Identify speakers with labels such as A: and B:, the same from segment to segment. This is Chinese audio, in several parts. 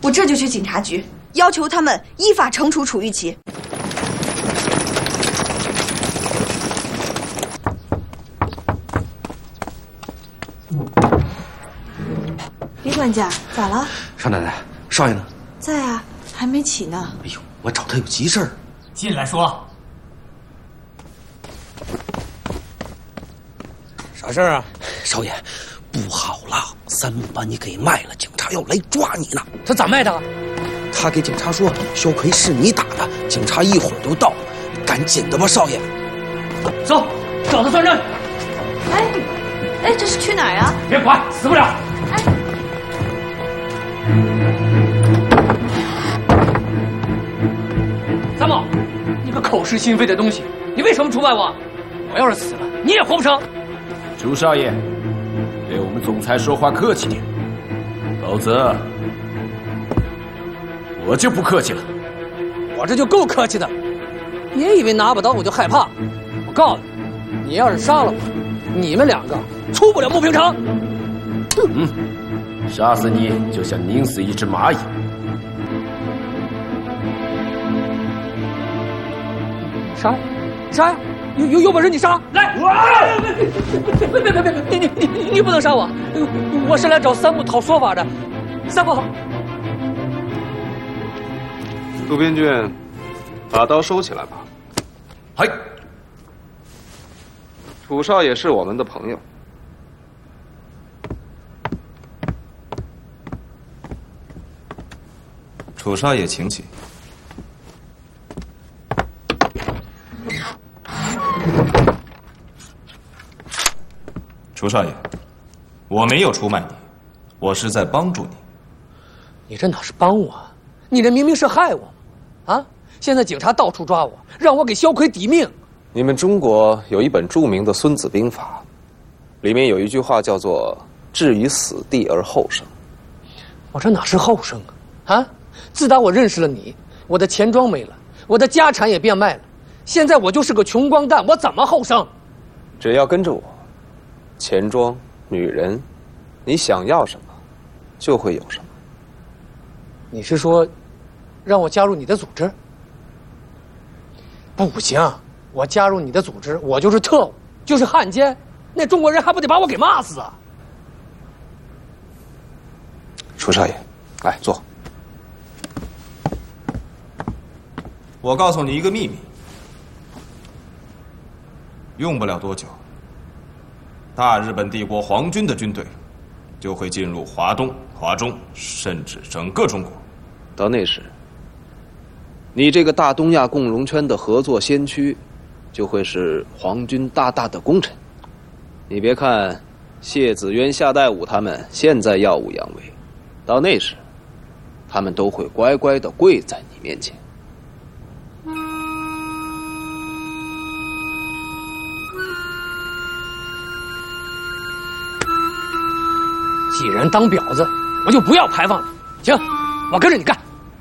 A: 我这就去警察局，要求他们依法惩处楚玉琪。李管家，咋了？
B: 少奶奶，少爷呢？
A: 在啊，还没起呢。
B: 哎呦，我找他有急事儿。
C: 进来说。啥事儿啊？
B: 少爷，不好了，三木把你给卖了，警察要来抓你呢。
C: 他咋卖的？
B: 他给警察说肖奎是你打的，警察一会儿就到，赶紧的吧，少爷。
C: 走，找他算账。
A: 哎，这是去哪儿啊？
C: 别管，死不了。三木，你个口是心非的东西，你为什么出卖我？我要是死了，你也活不成。
D: 朱少爷，对我们总裁说话客气点，否则我就不客气了。
C: 我这就够客气的，别以为拿把刀我就害怕。我告诉你，你要是杀了我，你们两个出不了穆平城。
D: 杀死你就像拧死一只蚂蚁。
C: 杀呀，杀呀！有本事你杀来！别！你不能杀我！我是来找三木讨说法的。三木好。
E: 渡边君，把刀收起来吧。
D: 嗨，
E: 楚少爷是我们的朋友。
F: 楚少爷，请起。楚少爷，我没有出卖你，我是在帮助你。
C: 你这哪是帮我？你这明明是害我！啊！现在警察到处抓我，让我给萧奎抵命。
E: 你们中国有一本著名的《孙子兵法》，里面有一句话叫做“置于死地而后生”。
C: 我这哪是后生啊！啊！自打我认识了你，我的钱庄没了，我的家产也变卖了，现在我就是个穷光蛋，我怎么后生？
E: 只要跟着我，钱庄、女人，你想要什么，就会有什么。
C: 你是说，让我加入你的组织？不行，我加入你的组织，我就是特务，就是汉奸，那中国人还不得把我给骂死啊！
E: 楚少爷，来坐。
F: 我告诉你一个秘密，用不了多久，大日本帝国皇军的军队就会进入华东、华中，甚至整个中国。
E: 到那时，你这个大东亚共荣圈的合作先驱，就会是皇军大大的功臣。你别看谢子渊、夏代武他们现在耀武扬威，到那时，他们都会乖乖的跪在你面前。
C: 既然当婊子，我就不要牌坊了。行，我跟着你干。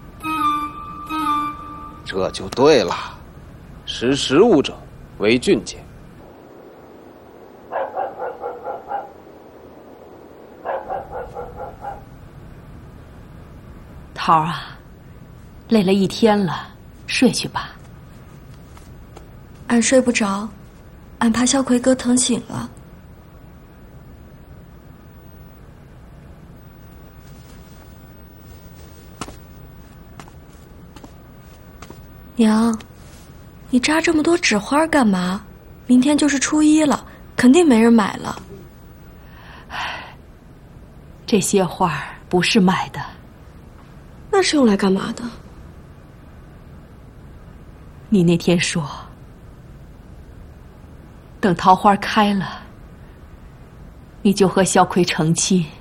E: 这就对了，识时务者为俊杰。
G: 桃儿啊，累了一天了，睡去吧。
A: 俺睡不着，俺怕萧奎哥疼醒了。娘，你扎这么多纸花干嘛？明天就是初一了，肯定没人买了。
G: 这些花不是卖的，
A: 那是用来干嘛的？
G: 你那天说，等桃花开了，你就和萧奎成亲。